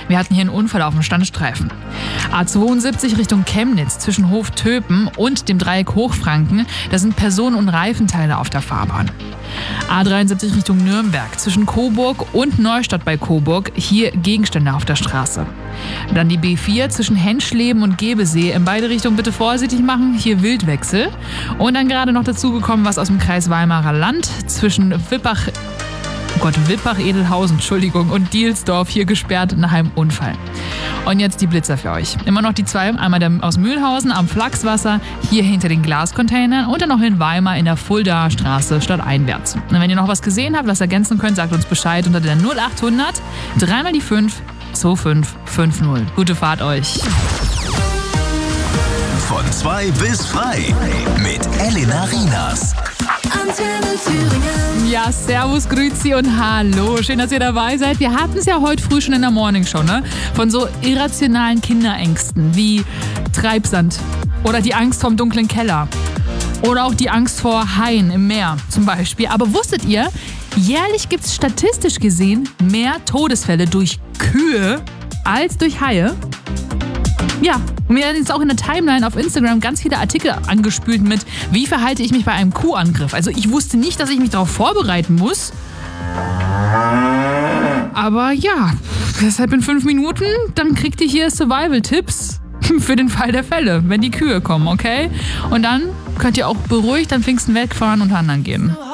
Wir hatten hier einen Unfall auf dem Standstreifen. A72 Richtung Chemnitz zwischen Hof-Töpen und dem Dreieck Hochfranken. Da sind Personen- und Reifenteile auf der Fahrbahn. A73 Richtung Nürnberg zwischen Coburg und Neustadt bei Coburg. Hier Gegenstände auf der Straße. Dann die B4 zwischen Henschleben und Gebesee. In beide Richtungen bitte vorsichtig machen. Hier Wildwechsel. Und dann gerade noch dazugekommen was aus dem Kreis Weimarer Land zwischen Wippach, Edelhausen, und Dielsdorf, hier gesperrt nach einem Unfall. Und jetzt die Blitzer für euch. Immer noch die zwei, einmal der aus Mühlhausen am Flachswasser, hier hinter den Glascontainern und dann noch in Weimar in der Fuldaer Straße stadteinwärts. Und wenn ihr noch was gesehen habt, was ergänzen könnt, sagt uns Bescheid unter der 0800 3 die 5 2550. Gute Fahrt euch. Von 2 bis frei mit Elena Rienas. Antenne Thüringen. Ja, servus, grüezi und hallo. Schön, dass ihr dabei seid. Wir hatten es ja heute früh schon in der Morningshow, ne? Von so irrationalen Kinderängsten wie Treibsand oder die Angst vorm dunklen Keller oder auch die Angst vor Haien im Meer zum Beispiel. Aber wusstet ihr, jährlich gibt es statistisch gesehen mehr Todesfälle durch Kühe als durch Haie? Ja, und mir werden jetzt auch in der Timeline auf Instagram ganz viele Artikel angespült mit, wie verhalte ich mich bei einem Kuhangriff. Also ich wusste nicht, dass ich mich darauf vorbereiten muss. Aber ja, deshalb in 5 Minuten, dann kriegt ihr hier Survival-Tipps für den Fall der Fälle, wenn die Kühe kommen, okay? Und dann könnt ihr auch beruhigt am Pfingsten wegfahren und wandern gehen.